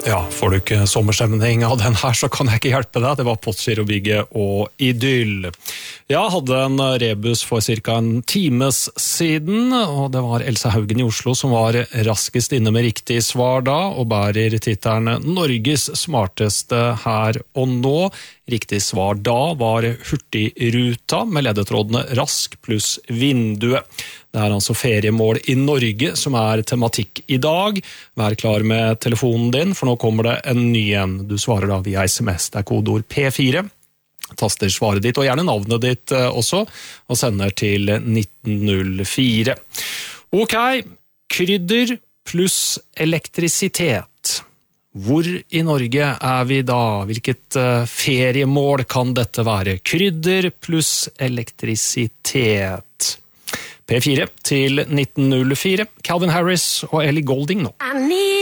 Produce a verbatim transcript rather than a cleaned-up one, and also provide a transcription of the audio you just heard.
Ja, får du ikke sommerstemning av den her, så kan jeg ikke hjelpe deg. Det var Postgirobygget og Idyll. Jeg hadde en rebus for cirka en times siden, og det var Elsa Haugen i Oslo som var raskest inne med riktig svar da, og bærer tittelen Norges smarteste her og nå. Riktig svar da var Hurtigruta med ledetrådene Rask pluss Vinduet. Det er altså feriemål i Norge som er tematikk i dag. Vær klar med telefonen din, for nå kommer det en ny en. Du svarer da via sms, det er kodeord P fire. Taster svaret ditt, og gjerne navnet ditt også, og sender til nitten null fire. Ok, krydder pluss elektrisitet. Hvor i Norge er vi da? Hvilket feriemål kan dette være? Krydder pluss elektrisitet. P fire til nitten null fire. Calvin Harris og Ellie Goulding nå.